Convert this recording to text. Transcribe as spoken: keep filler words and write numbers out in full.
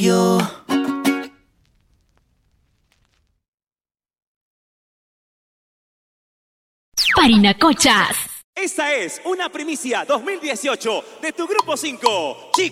yo. Parinacochas. Esta es una primicia dos mil dieciocho de tu Grupo cinco. Chicos.